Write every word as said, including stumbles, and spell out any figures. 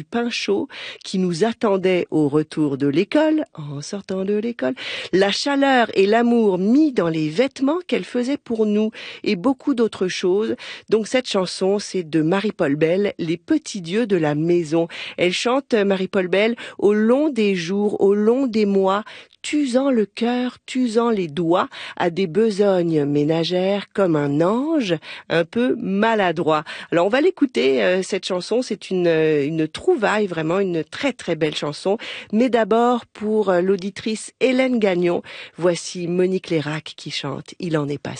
pain chaud qui nous attendait au retour de l'école, en sortant de l'école, la chaleur et l'amour mis dans les vêtements qu'elle faisait pour nous et beaucoup d'autres choses. Donc cette chanson, c'est de Marie-Paul Bell, Les petits dieux de la maison. Elle chante, Marie-Paul Bell, au long des jours, au long des mois, t'usant le cœur, t'usant les doigts à des besognes ménagères comme un ange un peu maladroit. Alors on va l'écouter, euh, cette chanson, c'est une, une trouvaille, vraiment une très très belle chanson. Mais d'abord pour l'auditrice Hélène Gagnon, voici Monique Lérac qui chante « Il en est passé ».